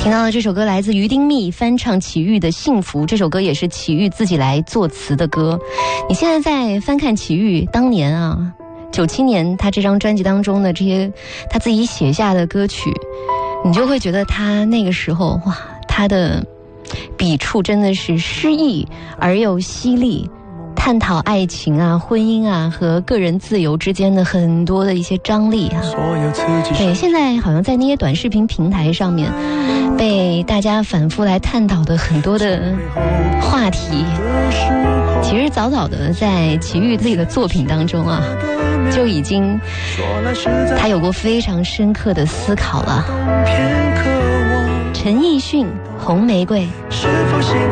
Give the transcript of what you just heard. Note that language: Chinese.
听到的这首歌来自于丁密翻唱齐豫的《幸福》，这首歌也是齐豫自己来作词的歌。你现在在翻看齐豫当年啊，97年他这张专辑当中的这些他自己写下的歌曲，你就会觉得他那个时候哇，他的笔触真的是诗意而又犀利，探讨爱情啊、婚姻啊和个人自由之间的很多的一些张力啊。对，现在好像在那些短视频平台上面被大家反复来探讨的很多的话题，其实早早的在齐豫自己的作品当中啊，就已经他有过非常深刻的思考了。陈奕迅《红玫瑰》。